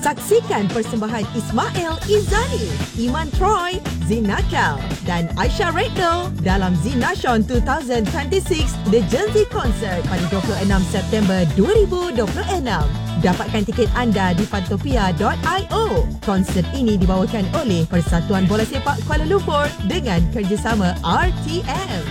Saksikan persembahan Ismail Izzani, Iman Troy, Zinakal dan Aisyah Redno dalam Zinashon 2026 The Gen Z Concert pada 26 September 2026. Dapatkan tiket anda di fantopia.io. Konsert ini dibawakan oleh Persatuan Bola Sepak Kuala Lumpur dengan kerjasama RTM.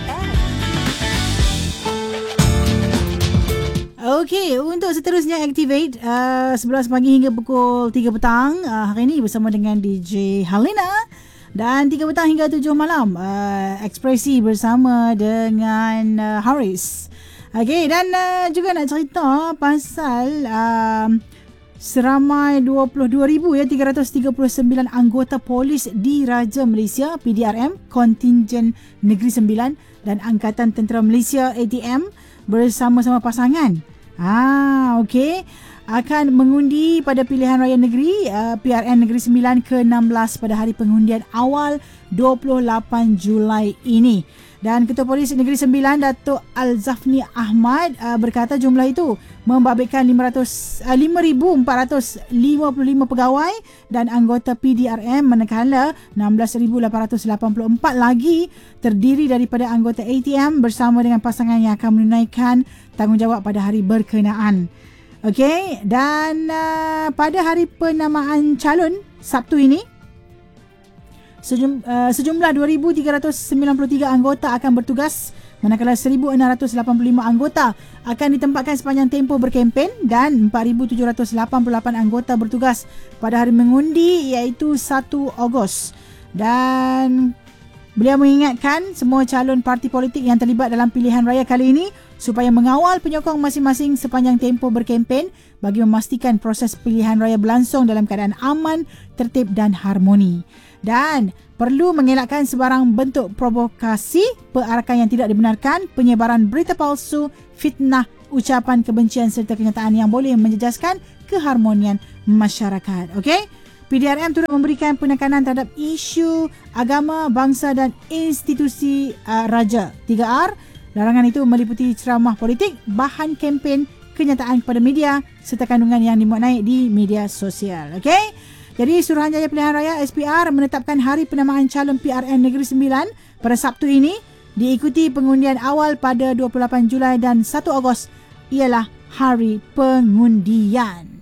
Okey, untuk seterusnya Activate 11 pagi hingga pukul 3 petang hari ini bersama dengan DJ Halina, dan 3 petang hingga 7 malam Ekspresi bersama dengan Haris. Okey, dan juga nak cerita pasal seramai 22,339 anggota polis Diraja Malaysia PDRM, Kontingen Negeri Sembilan dan Angkatan Tentera Malaysia ATM bersama-sama pasangan okey, akan mengundi pada pilihan raya negeri PRN Negeri Sembilan ke-16 pada hari pengundian awal 28 Julai ini. Dan Ketua Polis Negeri Sembilan Datuk Al-Zafni Ahmad berkata jumlah itu membabitkan 5,455 pegawai dan anggota PDRM, manakala 16,884 lagi terdiri daripada anggota ATM bersama dengan pasangan yang akan menunaikan tanggungjawab pada hari berkenaan. Okey, dan pada hari penamaan calon Sabtu ini, sejumlah 2,393 anggota akan bertugas, manakala 1,685 anggota akan ditempatkan sepanjang tempoh berkempen dan 4,788 anggota bertugas pada hari mengundi iaitu 1 Ogos. Dan beliau mengingatkan semua calon parti politik yang terlibat dalam pilihan raya kali ini supaya mengawal penyokong masing-masing sepanjang tempoh berkempen bagi memastikan proses pilihan raya berlangsung dalam keadaan aman, tertib dan harmoni. Dan perlu mengelakkan sebarang bentuk provokasi, perarakan yang tidak dibenarkan, penyebaran berita palsu, fitnah, ucapan kebencian serta kenyataan yang boleh menjejaskan keharmonian masyarakat. Okey? PDRM turut memberikan penekanan terhadap isu agama, bangsa dan institusi raja. 3R, larangan itu meliputi ceramah politik, bahan kempen, kenyataan kepada media serta kandungan yang dimuat naik di media sosial. Okey? Jadi Suruhanjaya Pilihan Raya SPR menetapkan hari penamaan calon PRN Negeri Sembilan pada Sabtu ini, diikuti pengundian awal pada 28 Julai dan 1 Ogos ialah hari pengundian.